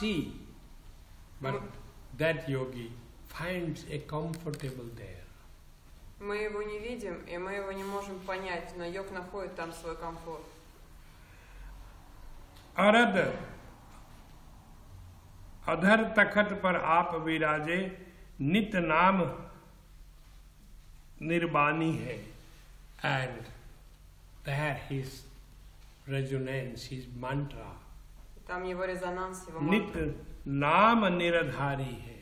see, but that yogi finds a comfortable there. Мы его не видим, и мы его не можем понять, но йог находит там свой комфорт. अधर तखत पर आप विराजे नित नाम निर्वाणी है. And there his resonance, his mantra. Там его резонанс, его नित мантра. नाम निराधारी है.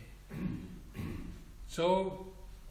So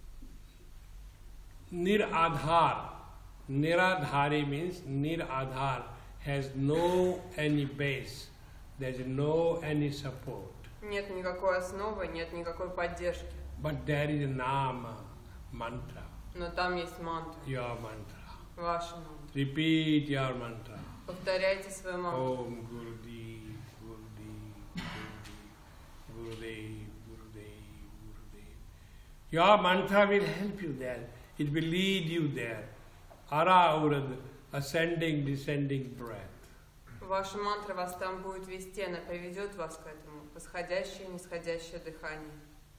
niradhar, niradhari means niradhar, has no any base, there is no any support. Нет никакой основы, нет никакой поддержки. But there is a nama, mantra, Но там есть мантра, your mantra. ваша мантра. Repeat your mantra. Повторяйте свою мантру. Om Gurudev, Gurudev, Gurudev, Gurudev, Gurudev, Gurudev. Your mantra will help you there. It will lead you there. Ara urad, ascending, descending breath. Ваша мантра вас там будет вести, она приведет вас к этому. Восходящее и нисходящее дыхание.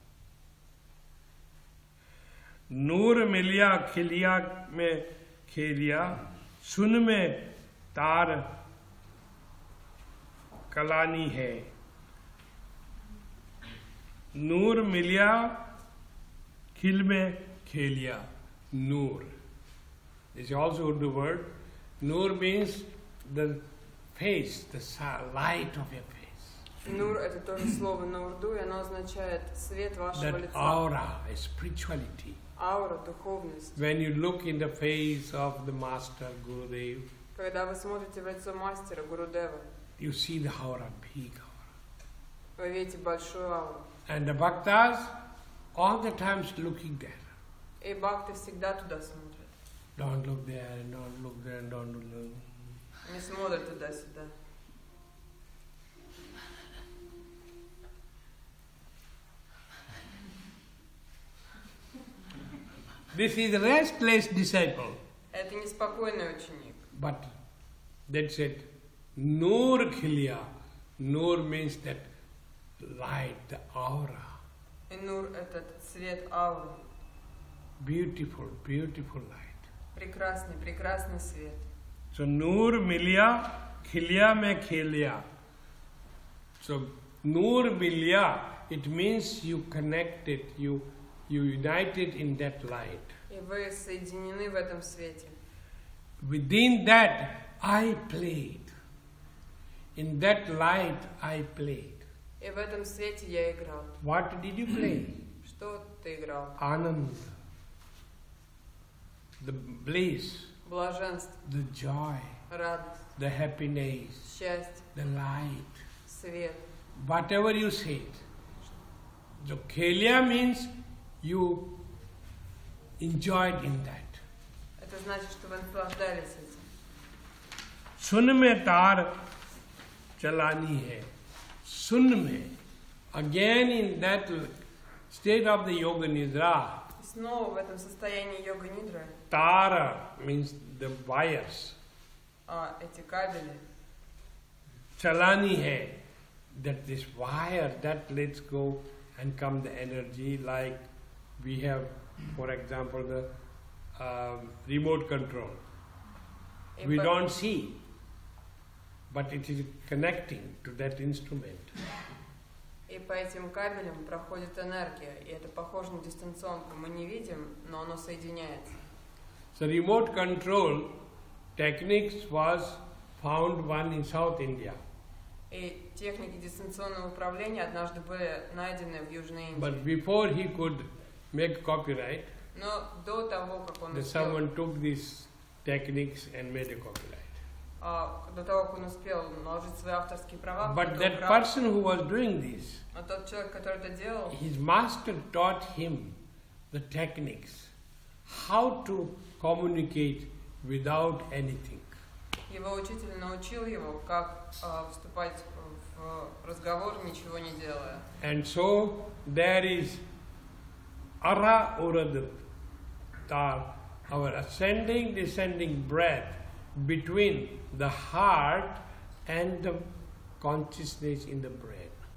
नूर मिलिया खिलिया में खेलिया सुन में तार कलानी है. नूर मिलिया खिल में खेलिया. Noor. This is also Urdu word. Noor means the face, the light of your face. Нур — это тоже слово на урду, и оно означает свет вашего That лица. aura, a spirituality. Аура, духовность. When you look in the face of the master Gurudev, Когда вы смотрите в лицо мастера Гурудева, you see the aura, big aura. вы видите большую ауру. And the bhaktas all the times looking there. И бхакты всегда туда смотрят. Don't look there and don't look there and don't look there. Не смотрят туда-сюда. This is a restless disciple. Это неспокойный ученик. But that's it. Noor khiliya. Noor means that light, the aura. И нур — это цвет ауры. Beautiful, beautiful light. Прекрасный, прекрасный свет. So Noor miliya, khiliya mein kheliya. So Noor miliya, it means you connected, you united in that light. И вы соединены в этом свете. Within that, I played. In that light, I played. И в этом свете я играл. What did you play? Что ты играл? Anand. The bliss, Блаженство, the joy, радость, the happiness, счастье, the light. свет. Whatever you say it. So Khelia means you enjoyed in that. Это значит, что вы наслаждались этим. सुन में तार चलानी है. सुन में. Again in that state of the yoga nidra. И снова в этом состоянии йога-нидры Tara means the wires. Эти кабели. Chalani hai. That this wire that lets go and come the energy, like we have, for example, the remote control. We don't see, but it is connecting to that instrument. И по этим кабелям проходит энергия, и это похоже на дистанционку. Мы не видим, но оно соединяется. So remote control techniques was found one in South India. И техники дистанционного управления однажды были найдены в Южной Индии. But before he could make copyright, Но до того, как он успел, someone took these techniques and made a copyright. до того, как он успел наложить свои авторские права, But кто-то that украл. person who was doing this, Но тот человек, который это делал, his master taught him the techniques, how to communicate without anything. его учитель научил его, как вступать в разговор, ничего не делая. And so there is ara urad tar, our ascending, descending breath between the heart and the consciousness in the brain.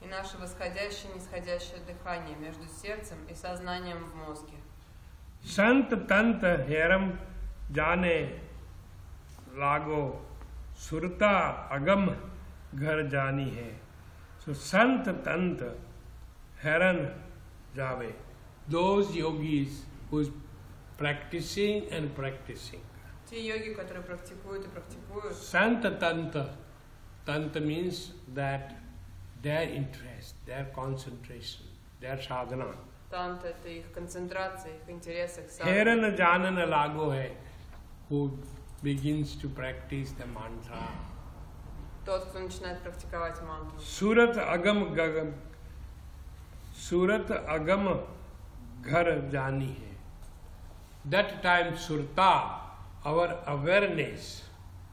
И наше восходящее и нисходящее дыхание между сердцем и сознанием в мозге. Sant tant heram jane lago surta agam ghar jani hai. So Sant tant heran jave. Those yogis who is practicing and practicing. Те йоги, которые практикуют и практикуют. Sant tanta. Tanta means that their interest, their concentration, their sadhana. Танта — это их концентрация, их интересы, их Heran janana lago hai, who begins to practice the mantra. Тот, кто начинает практиковать мантру. Surat agam ghar jani hai. That time surta, our awareness,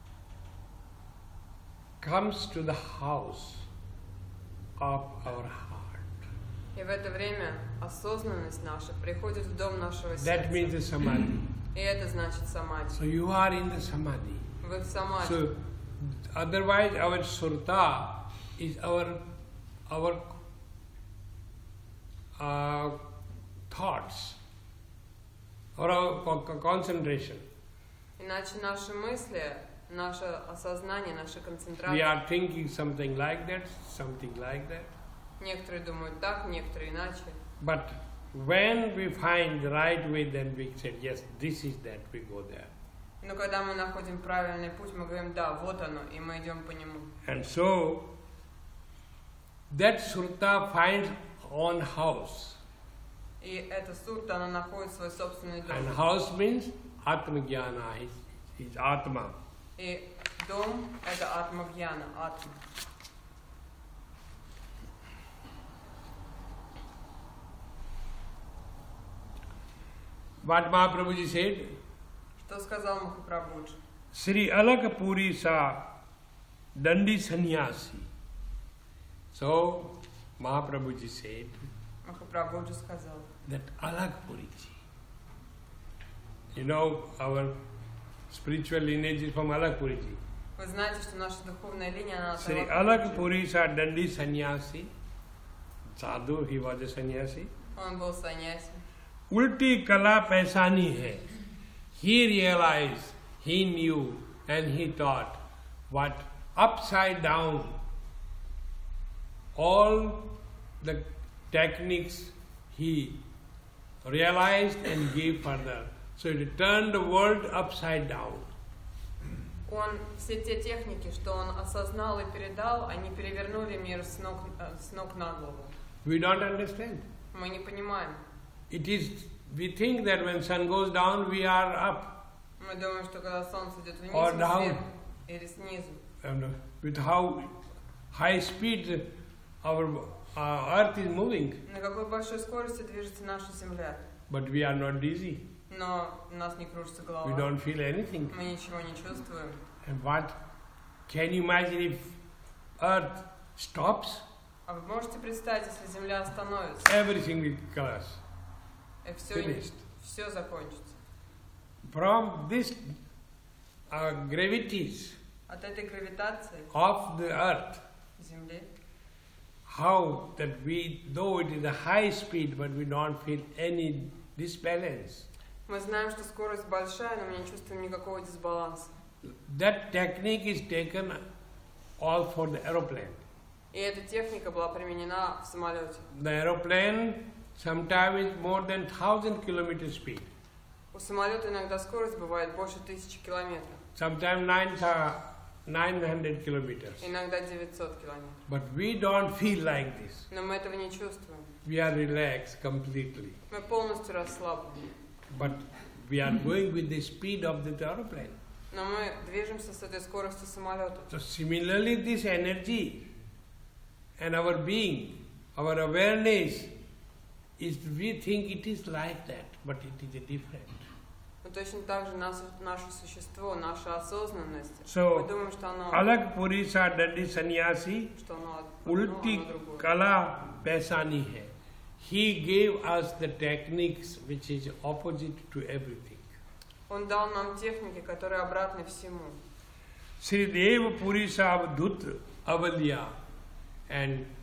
comes to the house of our heart. И в это время осознанность наша приходит в дом нашего That means сердца. the samadhi. И это значит самадхи. So you are in the samadhi. Вы в самадхи. So otherwise our surta is our thoughts or our concentration. Иначе наши мысли, наше осознание, наша We концентрация. are thinking something like that, something like that. Некоторые думают так, некоторые иначе. But when we find the right way, then we say, yes, this is that, we go there. Но когда мы находим правильный путь, мы говорим, да, вот оно, и мы идем по нему. And so, that surta finds own house. И эта сутта, она находит свой собственный дом. And house means atma-jnana, is atma. И дом — это атма-гьяна, атма. What Mahaprabhuji said, Что сказал Махапрабхуджи? Sri Alakapuri sa dandi sannyasi. So, Mahaprabhuji said Махапрабхуджи сказал. that Alakapuriji. You know, our spiritual lineage is from Alakapuriji. Вы знаете, что наша духовная линия, она от Sri Алакапуджи. Alakapuri sa dandi sannyasi. Sadhu, he was a sannyasi. Он был саньяси. Ulti kala paisani hai. He realized, he knew, and he thought, what upside down, all the techniques he realized and gave further. So he turned the world upside down. Он все те техники, что он осознал и передал, они перевернули мир с ног на голову. We don't understand. Мы не понимаем. It is, we think that when sun goes down, we are up. Мы думаем, что когда солнце идет вниз, Or мы down. вверх или снизу. And with how high speed our earth is moving. На какой большой скорости движется наша Земля. But we are not dizzy. Но у нас не кружится We голова. don't feel anything. Мы ничего не чувствуем. And what? Can you imagine if earth stops? А вы можете представить, если Земля остановится, Everything will collapse. и Finished. все закончится. From this gravities От этой гравитации of the earth, Земли, how that we, though it is a high speed, but we don't feel any disbalance. мы знаем, что скорость большая, но мы не чувствуем никакого дисбаланса. That technique is taken all for the aeroplane. И эта техника была применена в самолете. The aeroplane sometimes is more than 1,000 km speed. У самолета иногда скорость бывает больше 1000 километров, Sometimes 900 kilometers. иногда 900 километров. But we don't feel like this. Но мы этого не чувствуем. We are relaxed completely. Мы полностью расслаблены. But we are going with the speed of the aeroplane. Но мы движемся с этой скоростью самолета. So similarly, this energy and our being, our awareness, is we think it is like that, but it is a different. Но точно так же наше существо, наша осознанность, So, мы думаем, что оно, Alag Purisa Dandi Sannyasi, что оно Ulti другое. Kala Paisani hai. He gave us the techniques which is opposite to everything. Он дал нам техники, которые обратны всему. Sri Deva Purisa Avdhut Avalya and